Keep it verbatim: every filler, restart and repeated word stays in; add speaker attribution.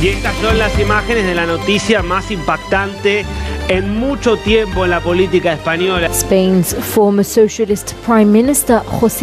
Speaker 1: Y estas son las imágenes de la noticia más impactante en mucho tiempo en la política española.
Speaker 2: Spain's former socialist Prime Minister José